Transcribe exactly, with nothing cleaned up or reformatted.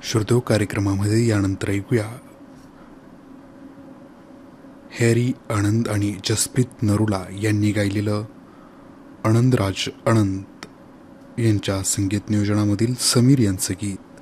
श्रोतो कार्यक्रमामध्ये यानंतर ऐकूया हॅरी आनंद आणि जसप्रीत नरूला यांनी गायलेलं आनंदराज अनंत यांच्या संगीत नियोजनामधील समीर यांचं गीत.